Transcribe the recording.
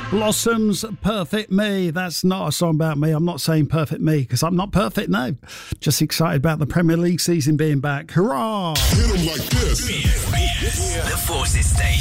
Blossoms, Perfect Me. That's not a song about me. I'm not saying perfect me because I'm not perfect, no. Just excited about the Premier League season being back. Hurrah! Hit 'em like this. The Forces Station.